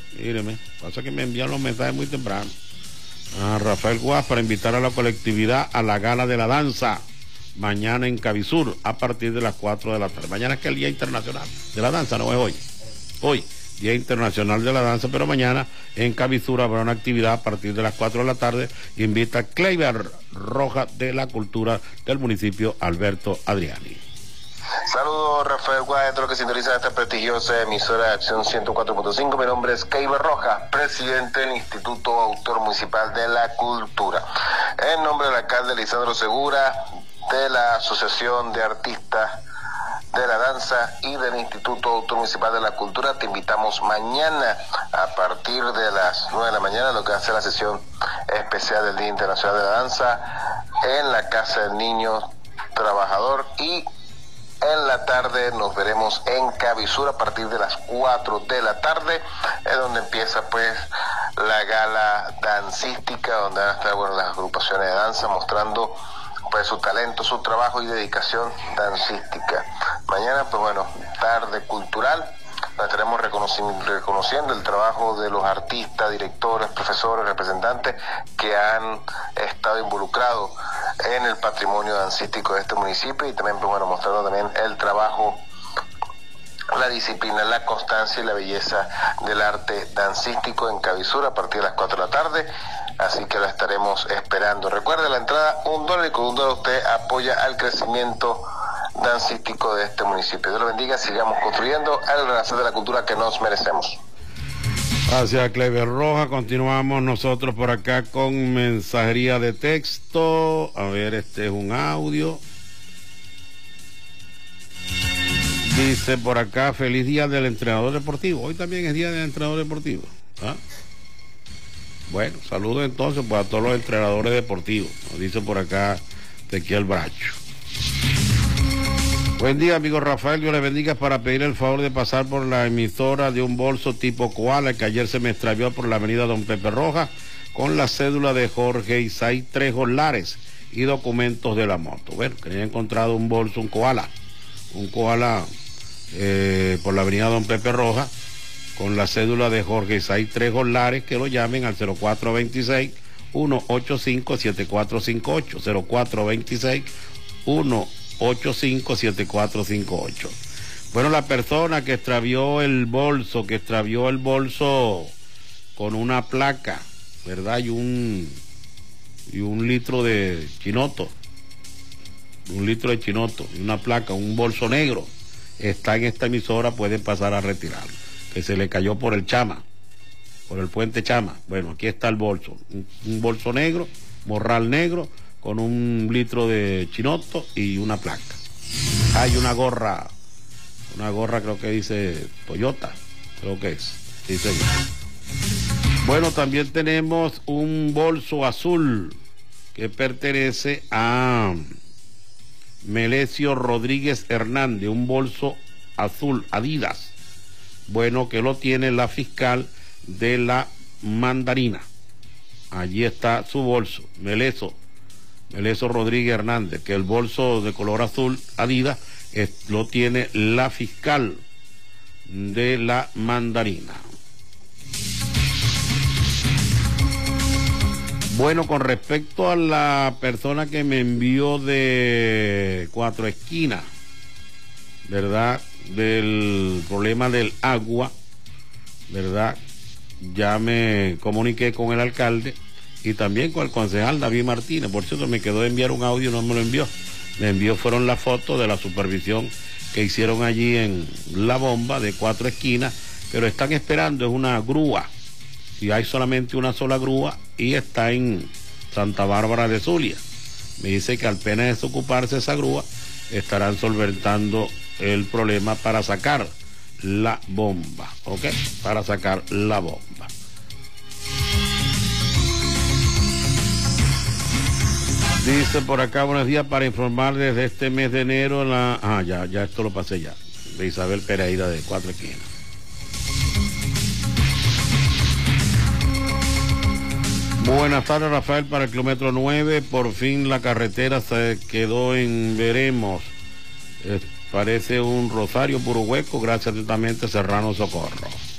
Míreme, pasa que me envían los mensajes muy temprano. Rafael Guas para invitar a la colectividad a la gala de la danza mañana en Cabizur a partir de las 4 de la tarde. Mañana es que el Día Internacional de la Danza, no es hoy. Hoy, Día Internacional de la Danza, pero mañana en Cabizur habrá una actividad a partir de las 4 de la tarde. Invita a Kleiber Roja de la Cultura del municipio, Alberto Adriani. Saludos, Rafael Guáez, lo que sintoniza esta prestigiosa emisora de Acción 104.5. Mi nombre es Kleiber Roja, presidente del Instituto Autor Municipal de la Cultura. En nombre del alcalde Lisandro Segura, de la Asociación de Artistas de la Danza y del Instituto Autor Municipal de la Cultura, te invitamos mañana a partir de las 9 de la mañana, lo que va a ser la sesión especial del Día Internacional de la Danza en la Casa del Niño Trabajador, y en la tarde nos veremos en Cabizur a partir de las 4 de la tarde, es donde empieza pues la gala dancística, donde van a estar las agrupaciones de danza mostrando pues su talento, su trabajo y dedicación dancística. Mañana pues tarde cultural, estaremos reconociendo el trabajo de los artistas, directores, profesores, representantes que han estado involucrados en el patrimonio dancístico de este municipio, y también mostrando también el trabajo, la disciplina, la constancia y la belleza del arte dancístico en Cabizur a partir de las 4 de la tarde, así que la estaremos esperando. Recuerde, la entrada $1, y con $1 usted apoya al crecimiento dancístico de este municipio. Dios lo bendiga, sigamos construyendo el renacer de la cultura que nos merecemos. Gracias, Kleiber Roja. Continuamos nosotros por acá con mensajería de texto. A ver, este es un audio. Dice por acá, feliz día del entrenador deportivo. Hoy también es día del entrenador deportivo. ¿Ah? Bueno, saludos entonces pues a todos los entrenadores deportivos. Nos dice por acá Ezequiel Bracho. Buen día, amigo Rafael, Dios le bendiga, para pedir el favor de pasar por la emisora de un bolso tipo koala que ayer se me extravió por la avenida Don Pepe Roja con la cédula de Jorge Isaí Trejo Lares y documentos de la moto. Bueno, que haya encontrado un bolso, un koala por la avenida Don Pepe Roja con la cédula de Jorge Isaí Trejo Lares, que lo llamen al 0426-185-7458, 0426-185-7458. Bueno, la persona que extravió el bolso con una placa, ¿verdad? Y un litro de chinoto, y una placa, un bolso negro, está en esta emisora, puede pasar a retirarlo, que se le cayó por el Chama, por el puente Chama. Bueno, aquí está el bolso, un bolso negro, morral negro, con un litro de chinoto y una placa. Hay una gorra creo que dice Toyota, creo que es, dice yo. Bueno, también tenemos un bolso azul que pertenece a Melesio Rodríguez Hernández, un bolso azul Adidas, bueno, que lo tiene la fiscal de la Mandarina. Allí está su bolso, Melesio Rodríguez Hernández, que el bolso de color azul Adidas lo tiene la fiscal de la Mandarina. Bueno, con respecto a la persona que me envió de Cuatro Esquinas, ¿verdad?, del problema del agua, ¿verdad?, ya me comuniqué con el alcalde y también con el concejal David Martínez. Por cierto, me quedó de enviar un audio y no me lo envió. Fueron las fotos de la supervisión que hicieron allí en la bomba de Cuatro Esquinas, pero están esperando, es una grúa, y hay solamente una sola grúa, y está en Santa Bárbara de Zulia. Me dice que apenas desocuparse esa grúa, estarán solventando el problema para sacar la bomba, ¿ok? Para sacar la bomba. Dice por acá, buenos días, para informar desde este mes de enero ya esto lo pasé ya, de Isabel Pereira de Cuatro Esquinas. Buenas tardes, Rafael, para el kilómetro 9, por fin la carretera se quedó en veremos. Parece un rosario puro hueco, gracias atentamente Serrano Socorro.